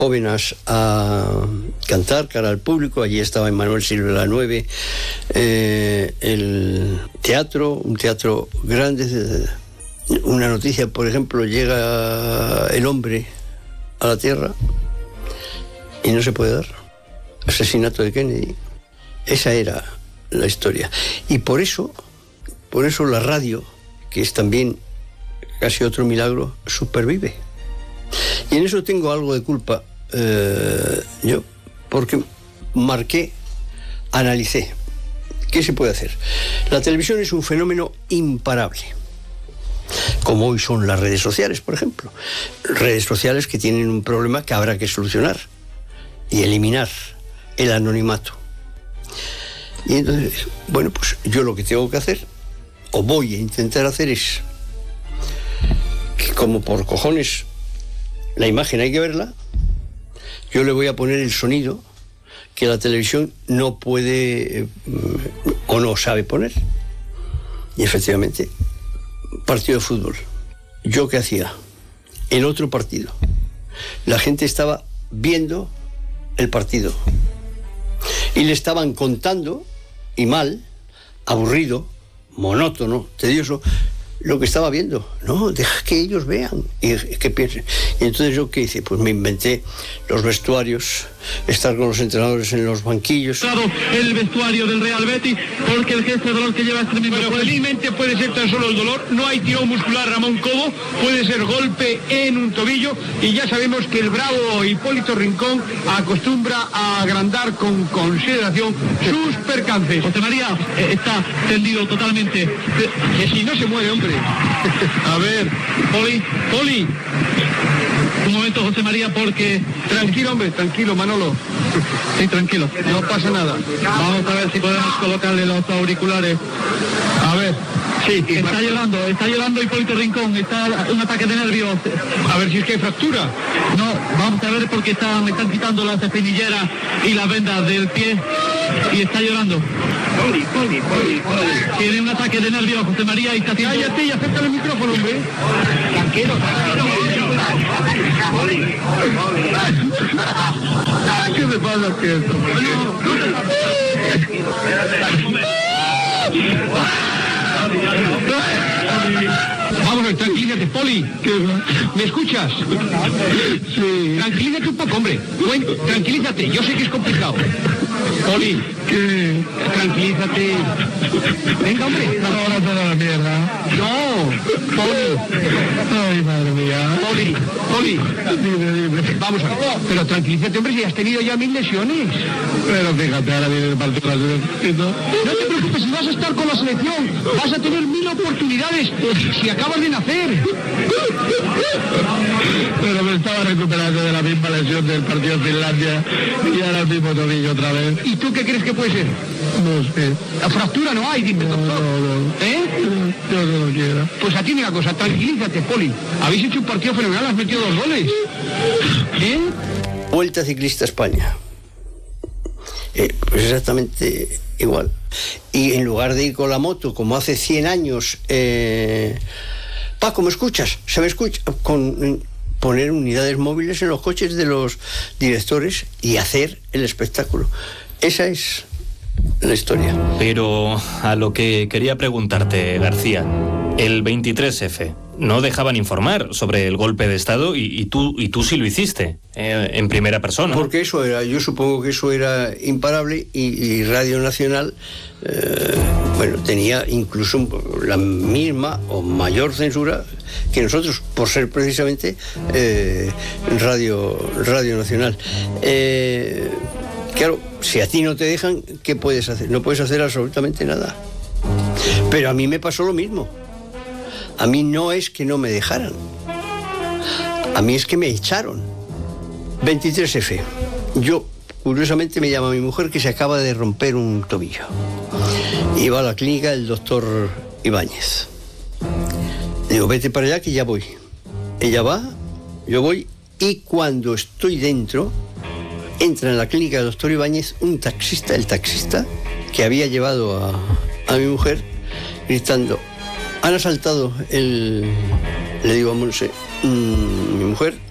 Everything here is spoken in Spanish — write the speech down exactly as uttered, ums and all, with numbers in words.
jóvenes a cantar cara al público. Allí estaba Emmanuel Silva nueve, eh, el teatro, un teatro grande. Una noticia, por ejemplo, llega el hombre a la Tierra y no se puede dar. Asesinato de Kennedy. Esa era la historia. Y por eso, por eso la radio, que es también casi otro milagro, supervive. Y en eso tengo algo de culpa eh, yo, porque marqué, analicé. ¿Qué se puede hacer? La televisión es un fenómeno imparable, como hoy son las redes sociales, por ejemplo. Redes sociales que tienen un problema que habrá que solucionar y eliminar: el anonimato. Y entonces, bueno, pues yo lo que tengo que hacer, o voy a intentar hacer, es que, como por cojones la imagen hay que verla, yo le voy a poner el sonido que la televisión no puede eh, o no sabe poner. Y efectivamente, partido de fútbol. ¿Yo qué hacía? El otro partido. La gente estaba viendo el partido y le estaban contando, y mal, aburrido, monótono, tedioso, lo que estaba viendo. No, deja que ellos vean y que piensen. Y entonces yo qué hice, pues me inventé los vestuarios, estar con los entrenadores en los banquillos. El vestuario del Real Betis, porque el gesto de dolor que lleva es tremendo. Pero felizmente puede ser tan solo el dolor, no hay tirón muscular Ramón Cobo, puede ser golpe en un tobillo, y ya sabemos que el bravo Hipólito Rincón acostumbra a agrandar con consideración sus percances. José María eh, está tendido totalmente, que si no se mueve, hombre. A ver, Poli, Poli. Un momento, José María, porque... Tranquilo, hombre, tranquilo, Manolo. Sí, tranquilo. No pasa nada. Vamos a ver si podemos colocarle los auriculares. A ver. Sí, está más... llorando, está llorando Hipólito Rincón, está un ataque de nervios. A ver si es que hay fractura. No, vamos a ver porque está, me están quitando las espinilleras y las vendas del pie y está llorando. Poli, Poli, Poli, Poli. Tiene un ataque de nervios, José María, y está haciendo... Cállate y acércale el micrófono, hombre. Tranquilo, tranquilo. ¿Qué me pasa, cierto? Vamos a ver, tranquilízate, Poli. ¿Me escuchas? Sí. Tranquilízate un poco, hombre. Bueno, tranquilízate, yo sé que es complicado. Poli, ¿qué? Tranquilízate. Venga, hombre. Ahora toda la mierda. No, Poli. Ay, madre mía. Poli, Poli. Dime, dime. Vamos a ver. Pero tranquilízate, hombre, si has tenido ya mil lesiones. Pero fíjate, ahora viene el partido. No te preocupes, si vas a estar con la selección, vas a tener mil oportunidades si acabas de nacer. Pero me estaba recuperando de la misma lesión del partido de Finlandia y ahora el mismo tobillo otra vez. ¿Y tú qué crees que puede ser? No sé. La fractura no hay, dime, doctor. No, no, no. ¿Eh? Yo no lo quiero. Pues a ti una cosa, tranquilízate, Poli. Habéis hecho un partido fenomenal, has metido dos goles. ¿Eh? Vuelta Ciclista España. Eh, pues exactamente igual. Y en lugar de ir con la moto, como hace cien años, eh, Paco, ¿me escuchas? ¿Se me escucha? Con poner unidades móviles en los coches de los directores y hacer el espectáculo. Esa es la historia. Pero a lo que quería preguntarte, García, el veintitrés efe, no dejaban informar sobre el golpe de Estado y, y, tú, y tú sí lo hiciste, eh, en primera persona. Porque eso era, yo supongo que eso era imparable y, y Radio Nacional, eh, bueno, tenía incluso la misma o mayor censura que nosotros, por ser precisamente eh, Radio, Radio Nacional. Eh, claro, si a ti no te dejan, ¿qué puedes hacer? No puedes hacer absolutamente nada. Pero a mí me pasó lo mismo. A mí no es que no me dejaran, a mí es que me echaron. veintitrés efe. Yo, curiosamente, me llama mi mujer que se acaba de romper un tobillo. Y va a la clínica el doctor Ibáñez. Le digo, vete para allá que ya voy. Ella va, yo voy, y cuando estoy dentro, entra en la clínica del doctor Ibáñez un taxista, el taxista que había llevado a, a mi mujer, gritando: han asaltado el... Le digo a Monse, mmm, mi mujer